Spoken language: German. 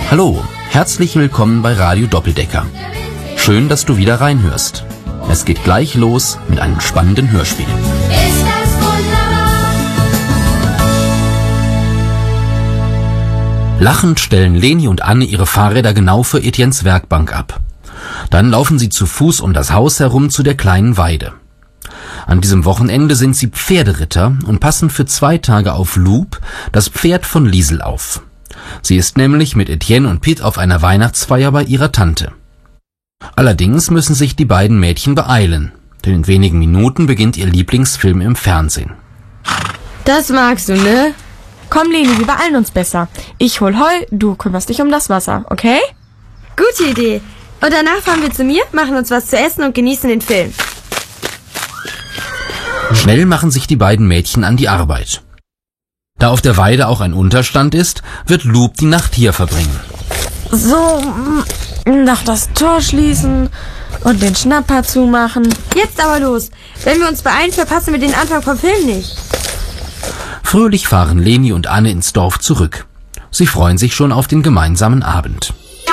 Hallo, herzlich willkommen bei Radio Doppeldecker. Schön, dass du wieder reinhörst. Es geht gleich los mit einem spannenden Hörspiel. Ist das wunderbar? Lachend stellen Leni und Anne ihre Fahrräder genau für Etiennes Werkbank ab. Dann laufen sie zu Fuß um das Haus herum zu der kleinen Weide. An diesem Wochenende sind sie Pferderitter und passen für 2 Tage auf Loup, das Pferd von Liesel, auf. Sie ist nämlich mit Etienne und Piet auf einer Weihnachtsfeier bei ihrer Tante. Allerdings müssen sich die beiden Mädchen beeilen, denn in wenigen Minuten beginnt ihr Lieblingsfilm im Fernsehen. Das magst du, ne? Komm, Leni, wir beeilen uns besser. Ich hol Heu, du kümmerst dich um das Wasser, okay? Gute Idee. Und danach fahren wir zu mir, machen uns was zu essen und genießen den Film. Schnell machen sich die beiden Mädchen an die Arbeit. Da auf der Weide auch ein Unterstand ist, wird Loup die Nacht hier verbringen. So, noch das Tor schließen und den Schnapper zumachen. Jetzt aber los. Wenn wir uns beeilen, verpassen wir den Anfang vom Film nicht. Fröhlich fahren Leni und Anne ins Dorf zurück. Sie freuen sich schon auf den gemeinsamen Abend.